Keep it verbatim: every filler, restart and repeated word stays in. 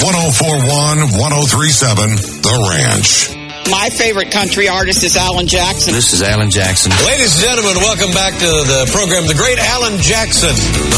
one oh four one, one oh three seven, The Ranch. My favorite country artist is Alan Jackson. This is Alan Jackson. Ladies and gentlemen, welcome back to the program, The Great Alan Jackson.